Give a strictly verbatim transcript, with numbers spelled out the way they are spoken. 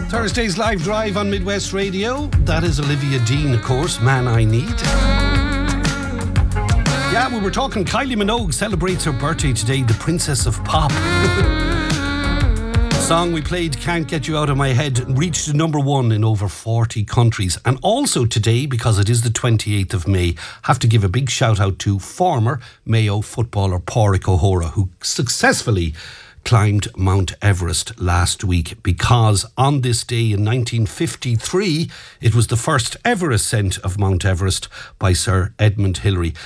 Thursday's live drive on Midwest Radio. That is Olivia Dean, of course, Man I Need. Yeah, we were talking, Kylie Minogue celebrates her birthday today, the Princess of Pop. The song we played, Can't Get You Out of My Head, reached number one in over forty countries. And also today, because it is the twenty-eighth of May, have to give a big shout out to former Mayo footballer Pádraig O'Hora, who successfully climbed Mount Everest last week, because on this day in nineteen fifty-three, it was the first ever ascent of Mount Everest by Sir Edmund Hillary.